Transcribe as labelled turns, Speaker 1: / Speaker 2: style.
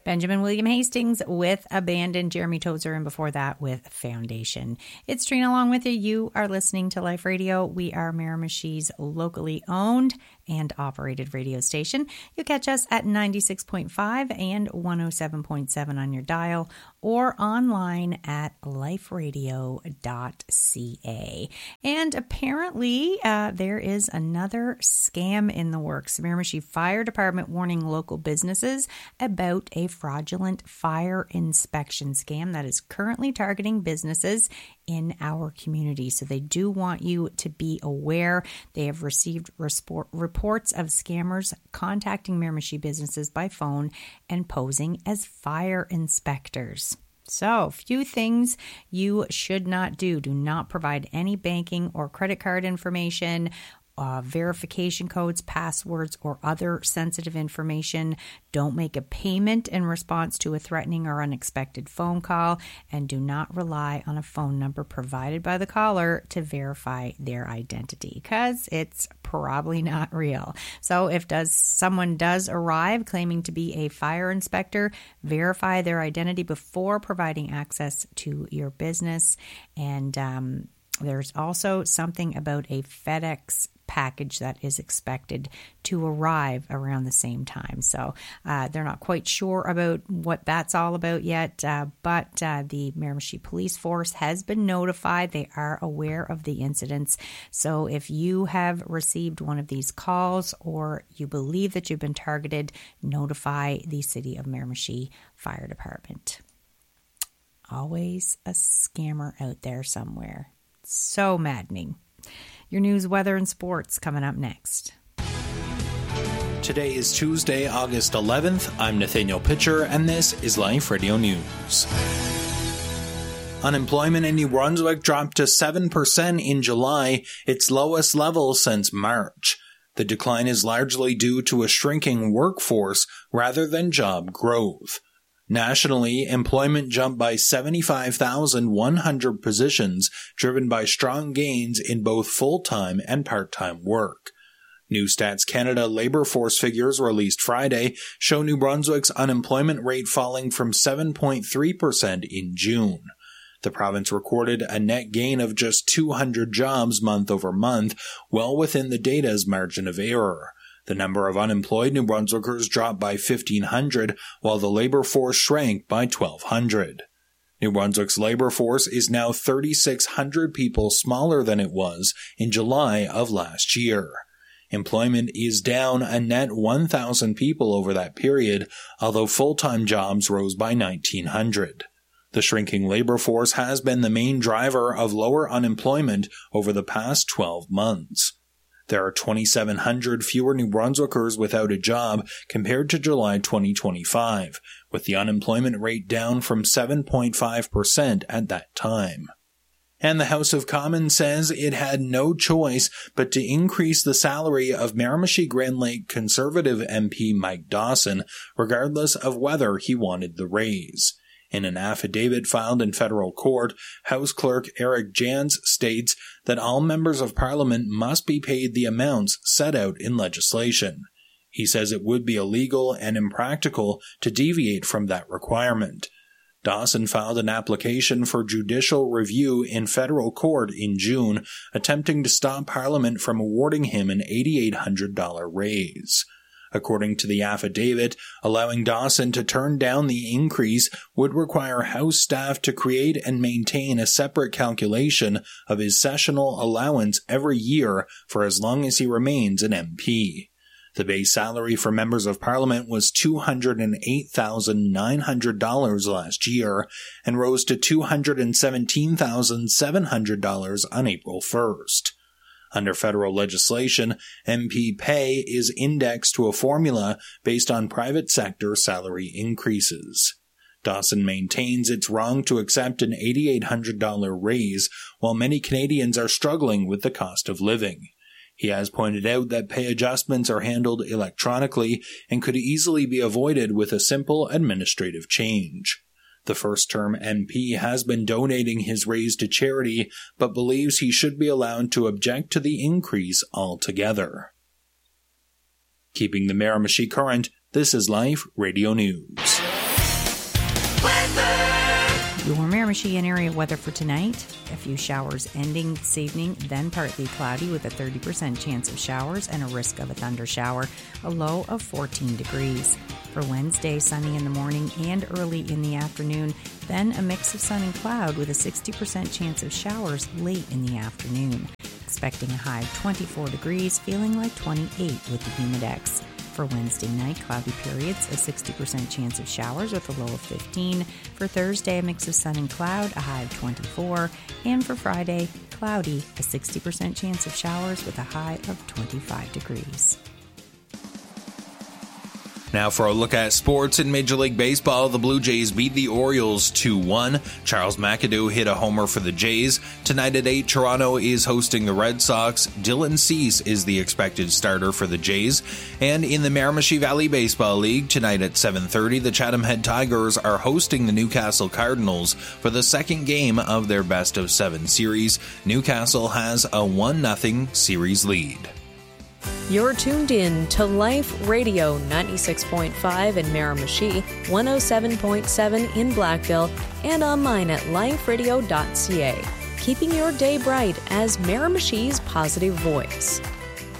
Speaker 1: Benjamin William Hastings with Abandoned, Jeremy Tozer, and before that with Foundation. It's Trina along with you. You are listening to Life Radio. We are Miramishi's locally owned and operated radio station. You'll catch us at 96.5 and 107.7 on your dial or online at liferadio.ca. And apparently there is another scam in the works. The Miramichi Fire Department warning local businesses about a fraudulent fire inspection scam that is currently targeting businesses in our community. So they do want you to be aware. They have received reports of scammers contacting Miramichi businesses by phone and posing as fire inspectors. So, few things you should not do. Do not provide any banking or credit card information, verification codes, passwords, or other sensitive information. Don't make a payment in response to a threatening or unexpected phone call, and do not rely on a phone number provided by the caller to verify their identity, because it's probably not real. So if someone does arrive claiming to be a fire inspector, verify their identity before providing access to your business. And there's also something about a FedEx package that is expected to arrive around the same time. So they're not quite sure about what that's all about yet, but the Miramichi Police Force has been notified. They are aware of the incidents. So if you have received one of these calls or you believe that you've been targeted, notify the City of Miramichi Fire Department. Always a scammer out there somewhere. So maddening. Your news, weather, and sports coming up next.
Speaker 2: Today is Tuesday, August 11th. I'm Nathaniel Pitcher, and this is Life Radio News. Unemployment in New Brunswick dropped to 7% in July, its lowest level since March. The decline is largely due to a shrinking workforce rather than job growth. Nationally, employment jumped by 75,100 positions, driven by strong gains in both full-time and part-time work. New Stats Canada labor force figures released Friday show New Brunswick's unemployment rate falling from 7.3% in June. The province recorded a net gain of just 200 jobs month over month, well within the data's margin of error. The number of unemployed New Brunswickers dropped by 1,500, while the labor force shrank by 1,200. New Brunswick's labor force is now 3,600 people smaller than it was in July of last year. Employment is down a net 1,000 people over that period, although full-time jobs rose by 1,900. The shrinking labor force has been the main driver of lower unemployment over the past 12 months. There are 2,700 fewer New Brunswickers without a job compared to July 2025, with the unemployment rate down from 7.5% at that time. And the House of Commons says it had no choice but to increase the salary of Miramichi-Grand Lake Conservative MP Mike Dawson, regardless of whether he wanted the raise. In an affidavit filed in federal court, House Clerk Eric Jans states that all members of Parliament must be paid the amounts set out in legislation. He says it would be illegal and impractical to deviate from that requirement. Dawson filed an application for judicial review in federal court in June, attempting to stop Parliament from awarding him an $8,800 raise. According to the affidavit, allowing Dawson to turn down the increase would require House staff to create and maintain a separate calculation of his sessional allowance every year for as long as he remains an MP. The base salary for members of Parliament was $208,900 last year and rose to $217,700 on April 1st. Under federal legislation, MP pay is indexed to a formula based on private sector salary increases. Dawson maintains it's wrong to accept an $8,800 raise, while many Canadians are struggling with the cost of living. He has pointed out that pay adjustments are handled electronically and could easily be avoided with a simple administrative change. The first-term MP has been donating his raise to charity, but believes he should be allowed to object to the increase altogether. Keeping the Miramichi current, this is Life Radio News.
Speaker 1: Your Miramichi and area weather for tonight. A few showers ending this evening, then partly cloudy with a 30% chance of showers and a risk of a thunder shower, a low of 14 degrees. For Wednesday, sunny in the morning and early in the afternoon, then a mix of sun and cloud with a 60% chance of showers late in the afternoon. Expecting a high of 24 degrees, feeling like 28 with the humidex. For Wednesday night, cloudy periods, a 60% chance of showers with a low of 15. For Thursday, a mix of sun and cloud, a high of 24. And for Friday, cloudy, a 60% chance of showers with a high of 25 degrees.
Speaker 2: Now for a look at sports in Major League Baseball, the Blue Jays beat the Orioles 2-1. Charles McAdoo hit a homer for the Jays. Tonight at 8, Toronto is hosting the Red Sox. Dylan Cease is the expected starter for the Jays. And in the Miramichi Valley Baseball League, tonight at 7:30, the Chatham Head Tigers are hosting the Newcastle Cardinals for the second game of their best-of-7 series. Newcastle has a 1-0 series lead.
Speaker 3: You're tuned in to Life Radio 96.5 in Miramichi, 107.7 in Blackville, and online at liferadio.ca. Keeping your day bright as Miramichi's positive voice.